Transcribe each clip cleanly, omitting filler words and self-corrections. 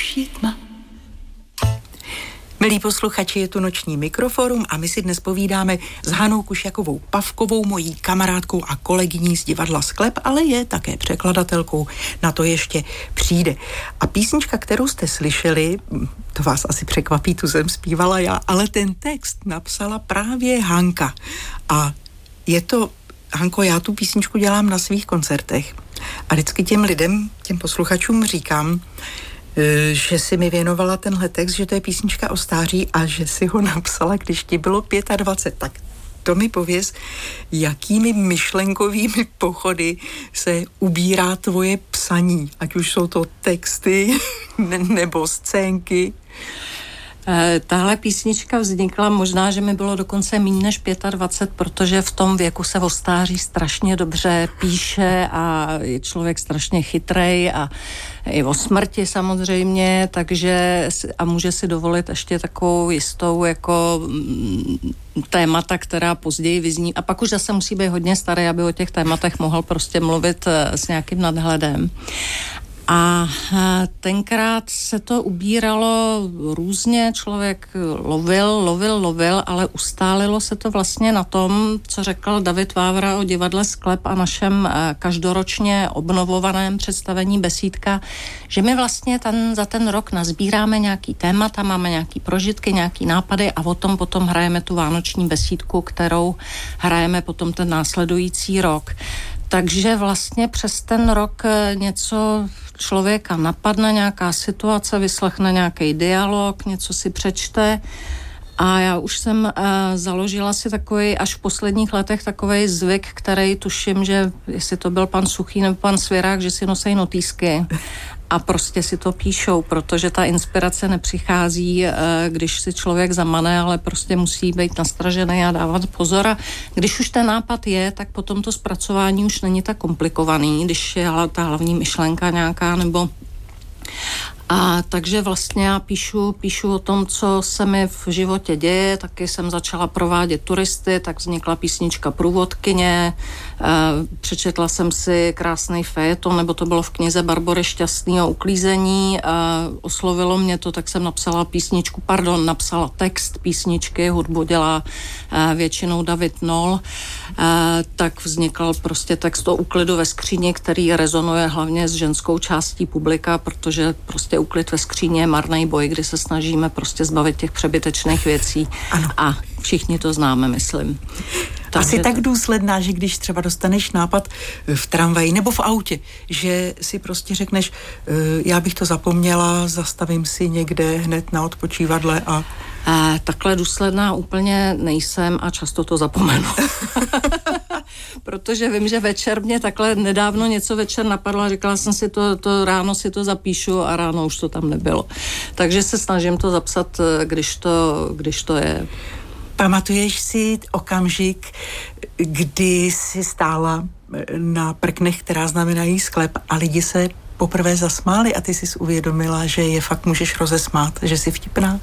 už je tma. Milí posluchači, je tu Noční mikroforum a my si dnes povídáme s Hanou Kušjakovou Pavkovou, mojí kamarádkou a kolegyní z divadla Sklep, ale je také překladatelkou, na to ještě přijde. A písnička, kterou jste slyšeli, to vás asi překvapí, tu jsem zpívala já, ale ten text napsala právě Hanka. A je to, Hanko, já tu písničku dělám na svých koncertech a vždycky těm lidem, těm posluchačům říkám, že si mi věnovala tenhle text, že to je písnička o stáří a že si ho napsala, když ti bylo 25. Tak to mi pověz, jakými myšlenkovými pochody se ubírá tvoje psaní, ať už jsou to texty nebo scénky. Tahle písnička vznikla, možná, že mi bylo dokonce méně než 25, protože v tom věku se o stáří strašně dobře píše a je člověk strašně chytrej a i o smrti samozřejmě, takže a může si dovolit ještě takovou jistou jako témata, která později vyzní. A pak už zase musí být hodně starý, aby o těch tématech mohl prostě mluvit s nějakým nadhledem. A tenkrát se to ubíralo různě, člověk lovil, ale ustálilo se to vlastně na tom, co řekl David Vávra o divadle Sklep a našem každoročně obnovovaném představení Besídka, že my vlastně za ten rok nazbíráme nějaký témata, máme nějaký prožitky, nějaký nápady a o tom potom hrajeme tu vánoční besídku, kterou hrajeme potom ten následující rok. Takže vlastně přes ten rok něco člověka napadne, nějaká situace, vyslechne nějaký dialog, něco si přečte a já už jsem založila si takový, až v posledních letech takovej zvyk, který tuším, že jestli to byl pan Suchý nebo pan Svěrák, že si nosej notýsky a prostě si to píšou, protože ta inspirace nepřichází, když si člověk zamane, ale prostě musí být nastražený a dávat pozor. A když už ten nápad je, tak potom to zpracování už není tak komplikovaný, když je ta hlavní myšlenka nějaká, nebo a takže vlastně já píšu o tom, co se mi v životě děje, taky jsem začala provádět turisty, tak vznikla písnička Průvodkyně, přečetla jsem si krásný fejeton, nebo to bylo v knize Barbory Šťastný o uklízení, oslovilo mě to, tak jsem napsala text písničky, hudbu dělá většinou David Noll, tak vznikl prostě text o úklidu ve skříni, který rezonuje hlavně s ženskou částí publika, protože prostě úklid ve skříně je marný boj, kdy se snažíme prostě zbavit těch přebytečných věcí. Ano. A všichni to známe, myslím. Asi tak důsledná, že když třeba dostaneš nápad v tramvaji nebo v autě, že si prostě řekneš, já bych to zapomněla, zastavím si někde hned na odpočívadle a takhle důsledná úplně nejsem a často to zapomenu. Protože vím, že večer mě takhle nedávno něco večer napadlo a říkala jsem si to ráno si to zapíšu a ráno už to tam nebylo. Takže se snažím to zapsat, když to je. Pamatuješ si okamžik, kdy jsi stála na prknech, která znamenají sklep a lidi se poprvé zasmáli a ty jsi uvědomila, že je fakt můžeš rozesmát, že jsi vtipná?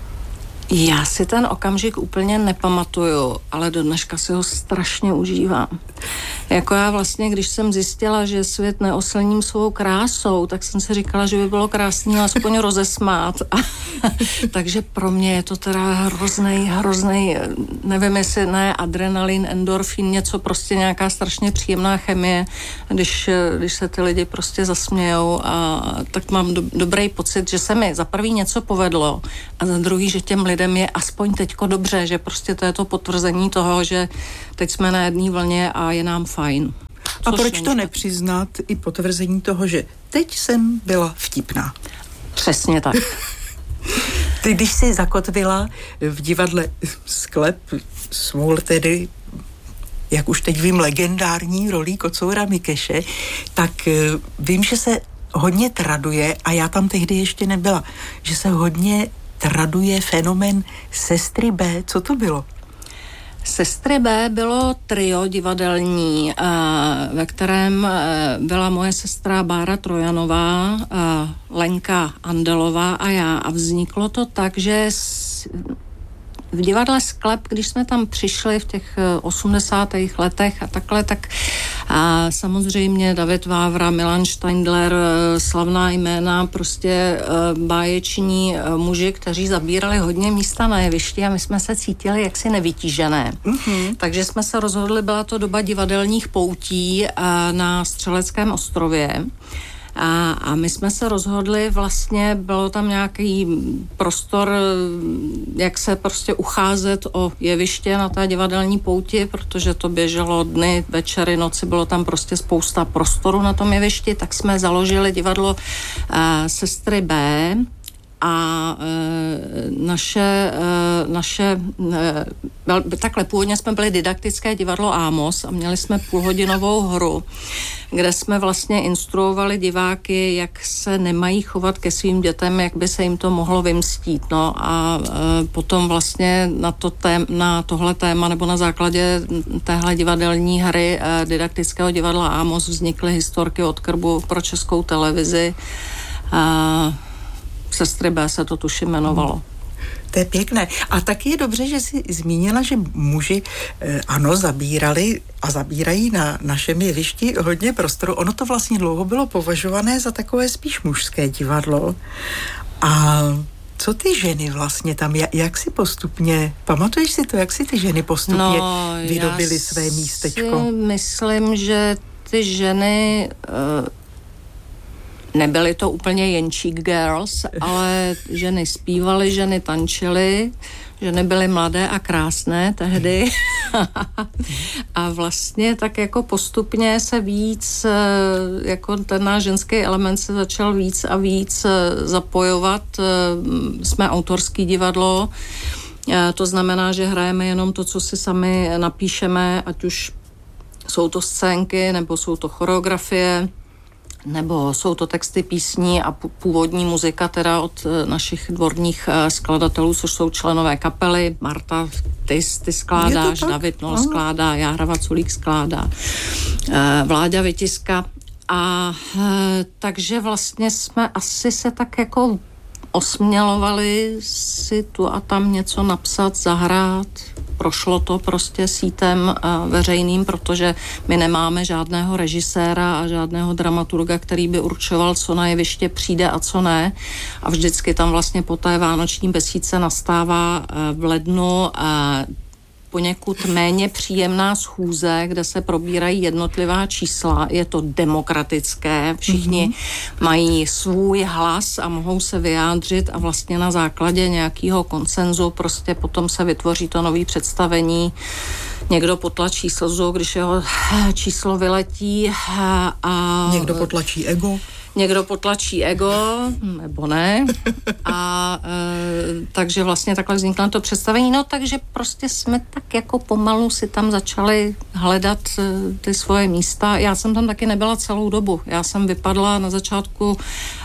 Já si ten okamžik úplně nepamatuju, ale do dneška si ho strašně užívám. Jako já vlastně, když jsem zjistila, že svět neoslním svou krásou, tak jsem si říkala, že by bylo krásný aspoň rozesmát. Takže pro mě je to teda hroznej, nevím jestli ne adrenalin, endorfin, něco prostě nějaká strašně příjemná chemie, když se ty lidi prostě zasmějou a tak mám dobrý pocit, že se mi za prvý něco povedlo a za druhý, že těm lidem je aspoň teďko dobře, že prostě to je to potvrzení toho, že teď jsme na jedné vlně a je nám fajn. A proč to nepřiznat i potvrzení toho, že teď jsem byla vtipná? Přesně tak. Ty, když jsi zakotvila v divadle Sklep svou tedy, jak už teď vím, legendární rolí Kocoura Mikeše, tak vím, že se hodně traduje, a já tam tehdy ještě nebyla, že se hodně traduje fenomén Sestry B. Co to bylo? Sestry B bylo trio divadelní, ve kterém byla moje sestra Bára Trojanová, Lenka Andelová a já. A vzniklo to tak, že v divadle Sklep, když jsme tam přišli v těch 80. letech a takhle, tak a samozřejmě David Vávra, Milan Steindler, slavná jména, prostě báječní muži, kteří zabírali hodně místa na jevišti a my jsme se cítili jaksi nevytížené. Takže jsme se rozhodli, byla to doba divadelních poutí na Střeleckém ostrově. A my jsme se rozhodli, vlastně bylo tam nějaký prostor, jak se prostě ucházet o jeviště na té divadelní pouti, protože to běželo dny, večery, noci, bylo tam prostě spousta prostoru na tom jevišti, tak jsme založili divadlo Sestry B. A takhle původně jsme byli didaktické divadlo Amos a měli jsme půlhodinovou hru, kde jsme vlastně instruovali diváky, jak se nemají chovat ke svým dětem, jak by se jim to mohlo vymstít. No a potom vlastně na tohle téma nebo na základě téhle divadelní hry didaktického divadla Amos vznikly historky od krbu pro Českou televizi. Sestry B se to tuším jmenovalo. To je pěkné. A taky je dobře, že jsi zmínila, že muži ano, zabírali a zabírají na našem jevišti hodně prostoru. Ono to vlastně dlouho bylo považované za takové spíš mužské divadlo. A co ty ženy vlastně tam, jak si postupně, pamatuješ si to, jak si ty ženy postupně vydobily své místečko? Já si myslím, že ty ženy... Nebyly to úplně jenčík girls, ale ženy zpívaly, ženy tančily, ženy byly mladé a krásné tehdy. A vlastně tak jako postupně se víc, jako ten náš ženský element se začal víc a víc zapojovat. Jsme autorský divadlo, to znamená, že hrajeme jenom to, co si sami napíšeme, ať už jsou to scénky, nebo jsou to choreografie, nebo jsou to texty písní a původní muzika teda od našich dvorních skladatelů, což jsou členové kapely. Marta, ty skládáš, David Nol skládá, Jáhra Vaculík skládá, Vláďa Vytiska. A takže vlastně jsme asi se tak jako osmělovali si tu a tam něco napsat, zahrát. Prošlo to prostě sítem veřejným, protože my nemáme žádného režiséra a žádného dramaturga, který by určoval, co na jeviště přijde a co ne. A vždycky tam vlastně po té vánoční besídce nastává v lednu poněkud méně příjemná schůze, kde se probírají jednotlivá čísla. Je to demokratické, všichni mají svůj hlas a mohou se vyjádřit a vlastně na základě nějakého konsenzu prostě potom se vytvoří to nový představení. Někdo potlačí slzu, když jeho číslo vyletí a... Někdo potlačí ego. Někdo potlačí ego, nebo ne. A takže vlastně takhle vzniklo to představení. No takže prostě jsme tak jako pomalu si tam začali hledat ty svoje místa. Já jsem tam taky nebyla celou dobu. Já jsem vypadla na začátku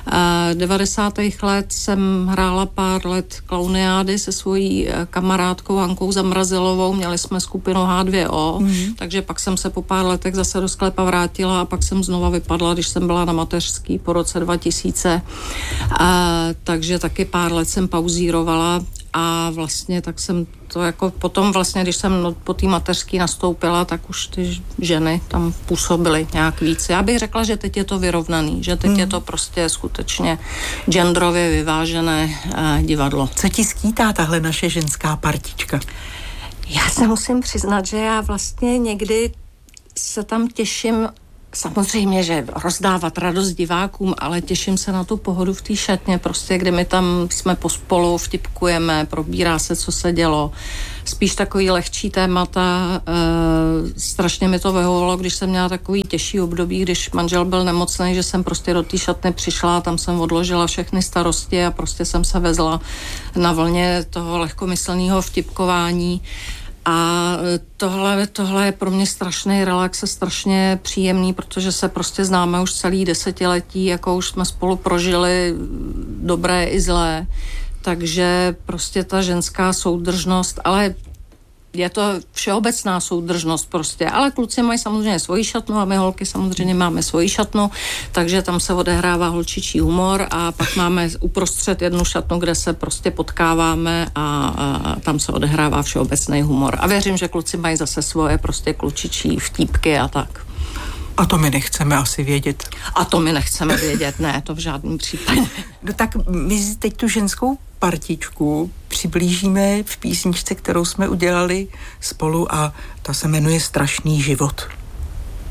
90. let, jsem hrála pár let klauniády se svojí kamarádkou Hankou Zamrazilovou. Měli jsme skupinu H2O, takže pak jsem se po pár letech zase do Sklepa vrátila a pak jsem znova vypadla, když jsem byla na mateřský po roce 2000. Takže taky pár let jsem pauzírovala a vlastně tak jsem to jako potom vlastně, když jsem po té mateřský nastoupila, tak už ty ženy tam působily nějak víc. Já bych řekla, že teď je to vyrovnaný, že teď je to prostě skutečně genderově vyvážené divadlo. Co ti skýtá tahle naše ženská partička? Já se musím přiznat, že já vlastně někdy se tam těším. Samozřejmě, že rozdávat radost divákům, ale těším se na tu pohodu v té šatně, prostě, kde my tam jsme pospolu, vtipkujeme, probírá se, co se dělo. Spíš takový lehčí témata. Strašně mi to vyhovovalo, když jsem měla takový těžší období, když manžel byl nemocný, že jsem prostě do té šatny přišla, tam jsem odložila všechny starosti a prostě jsem se vezla na vlně toho lehkomyslného vtipkování. A tohle je pro mě strašný relax a strašně příjemný, protože se prostě známe už celý desetiletí, jako už jsme spolu prožili dobré i zlé. Takže prostě ta ženská soudržnost, ale Je to všeobecná soudržnost prostě, ale kluci mají samozřejmě svoji šatnu a my holky samozřejmě máme svoji šatnu, takže tam se odehrává holčičí humor a pak máme uprostřed jednu šatnu, kde se prostě potkáváme a tam se odehrává všeobecný humor. A věřím, že kluci mají zase svoje prostě klučičí vtípky a tak. A to my nechceme asi vědět. A to my nechceme vědět, ne, to v žádném případě. No tak my teď tu ženskou partičku přiblížíme v písničce, kterou jsme udělali spolu a ta se jmenuje Strašný život.